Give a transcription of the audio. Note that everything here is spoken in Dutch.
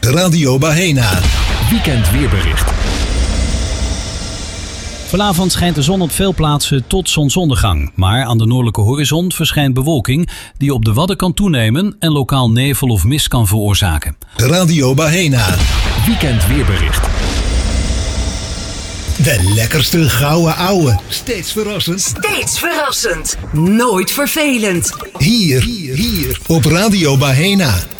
Radio Bahena. Weekend weerbericht. Vanavond schijnt de zon op veel plaatsen tot zonsondergang. Maar aan de noordelijke horizon verschijnt bewolking die op de Wadden kan toenemen en lokaal nevel of mist kan veroorzaken. Radio Bahena. Weekend weerbericht. De lekkerste gouden ouwe. Steeds verrassend. Steeds verrassend. Nooit vervelend. Hier op Radio Bahena.